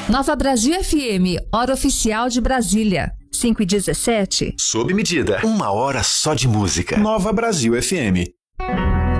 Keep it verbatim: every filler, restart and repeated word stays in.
Nova Brasil F M, hora oficial de Brasília, cinco e dezessete. Sob medida, uma hora só de música. Nova Brasil F M.